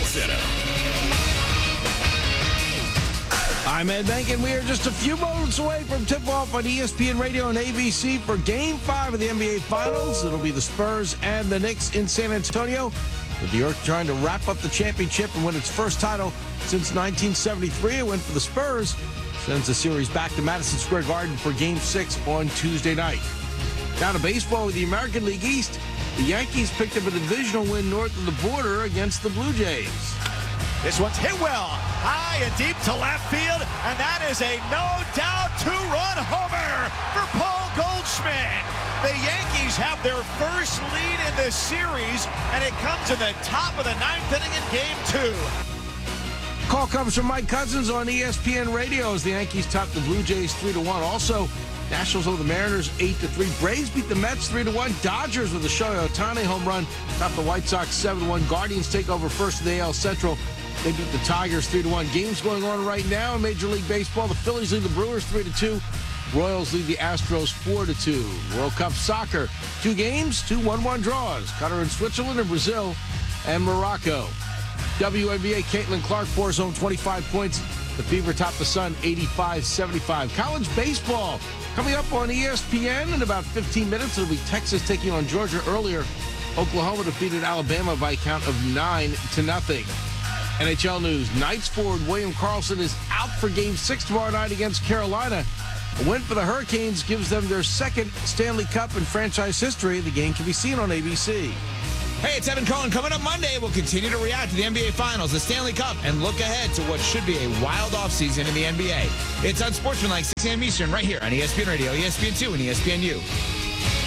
Center. I'm Ed Bank, and we are just a few moments away from tip-off on ESPN Radio and ABC for Game 5 of the NBA Finals. It'll be the Spurs and the Knicks in San Antonio, with New York trying to wrap up the championship and win its first title since 1973. A win for the Spurs sends the series back to Madison Square Garden for Game 6 on Tuesday night. Now to baseball with the American League East. The Yankees picked up a divisional win north of the border against the Blue Jays. This one's hit well, high and deep to left field, and that is a no-doubt two-run homer for Paul Goldschmidt. The Yankees have their first lead in this series, and it comes in the top of the ninth inning in Game 2. Call comes from Mike Cousins on ESPN Radio as the Yankees top the Blue Jays 3-1. Also, Nationals over the Mariners 8-3. Braves beat the Mets 3-1. Dodgers with a Shohei Ohtani home run top the White Sox 7-1. Guardians take over first in the AL Central. They beat the Tigers 3-1. Games going on right now in Major League Baseball. The Phillies lead the Brewers 3-2. Royals lead the Astros 4-2. World Cup soccer, 2 games, 2 1-1 draws. Qatar and Switzerland and Brazil and Morocco. WNBA, Caitlin Clark pours home 25 points. The Fever top the Sun 85-75. College baseball coming up on ESPN in about 15 minutes. It'll be Texas taking on Georgia. Earlier, Oklahoma defeated Alabama by a count of 9-0. NHL news. Knights forward William Karlsson is out for Game 6 tomorrow night against Carolina. A win for the Hurricanes gives them their second Stanley Cup in franchise history. The game can be seen on ABC. Hey, it's Evan Cohen. Coming up Monday, we'll continue to react to the NBA Finals, the Stanley Cup, and look ahead to what should be a wild offseason in the NBA. It's Unsportsmanlike 6 a.m. Eastern right here on ESPN Radio, ESPN2, and ESPNU.